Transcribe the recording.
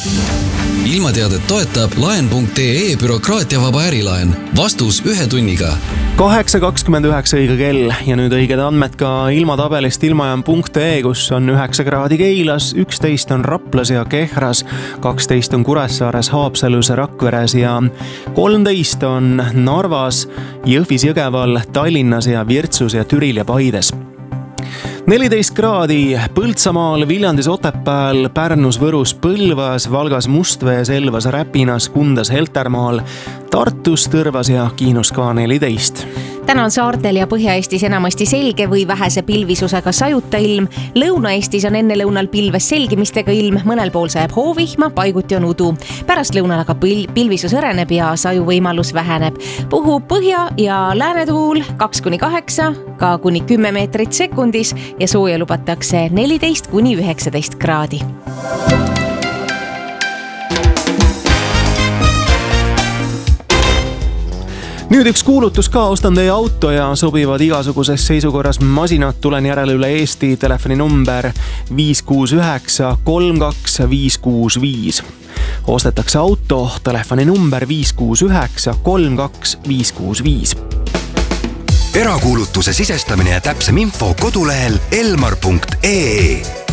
Ilmateadet toetab laen.ee bürokraatiavaba ärilaen. Vastus 1 tunniga. 8.29 õige kell ja nüüd õiged andmed ka ilmatabelist ilmajaam.ee, kus on 9 kraadi Keilas, 11 on Raplas ja Kehras, 12 on Kuressaares, Haapsalus, Rakveres ja 13 on Narvas, Jõhvis, Jõgeval, Tallinnas ja Virtsus ja Türil ja Paides. 14 kraadi Põltsamaal, Viljandis, Otepääl, Pärnus, Võrus, Põlvas, Valgas, Mustvees, Elvas, Räpinas, Kundas, Heltermaal, Tartus, Tõrvas ja Kiinus ka 14. Täna on saartel ja Põhja-Eestis enamasti selge või vähese pilvisusega sajuta ilm. Lõuna-Eestis on enne lõunal pilves selgimistega ilm, mõnel pool sajab hoovihma, paiguti on udu. Pärast lõunal aga pilvisus õreneb ja sajuvõimalus väheneb. Puhub põhja- ja läänetuul 2-8, ka kuni 10 meetrit sekundis ja sooja lubatakse 14-19 kraadi. Nüüd üks kuulutus ka, ostan teie auto ja sobivad igasuguses seisukorras masinad, tulen järele üle Eesti, telefoninumber 569 32 565. Ostetakse auto, telefoninumber 569 32 565. Erakuulutuse sisestamine ja täpsem info kodulehel elmar.ee.